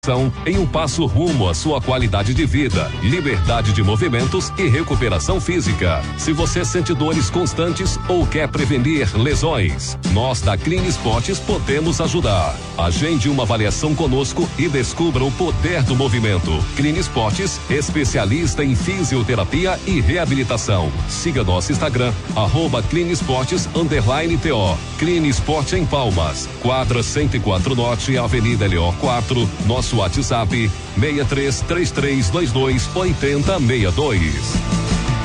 Em um passo rumo à sua qualidade de vida, liberdade de movimentos e recuperação física. Se você sente dores constantes ou quer prevenir lesões, nós da Clean Esportes podemos ajudar. Agende uma avaliação conosco e descubra o poder do movimento. Clean Esportes, especialista em fisioterapia e reabilitação. Siga nosso Instagram, @CleanEsportes_TO. Clean Esporte em Palmas, quadra 104 Norte, Avenida Leor 4, nosso WhatsApp 6333228062.